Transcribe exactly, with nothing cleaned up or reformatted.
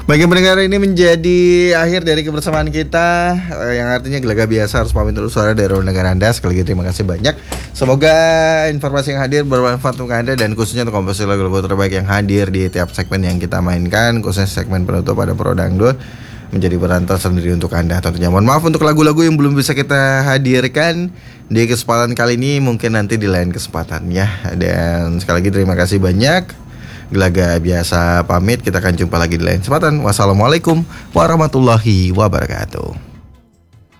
Bagi pendengar, ini menjadi akhir dari kebersamaan kita, eh, yang artinya Gelaga biasa harus pamit dulu suara dari pendengar Anda. Sekali lagi terima kasih banyak. Semoga informasi yang hadir bermanfaat untuk Anda dan khususnya untuk komposisi lagu-lagu terbaik yang hadir di tiap segmen yang kita mainkan, khususnya segmen penutup pada Pro Dangdut, menjadi penonton sendiri untuk Anda. Tentunya mohon maaf untuk lagu-lagu yang belum bisa kita hadirkan di kesempatan kali ini, mungkin nanti di lain kesempatan ya. Dan sekali lagi terima kasih banyak. Gelaga biasa pamit, kita akan jumpa lagi di lain kesempatan. Wassalamualaikum warahmatullahi wabarakatuh.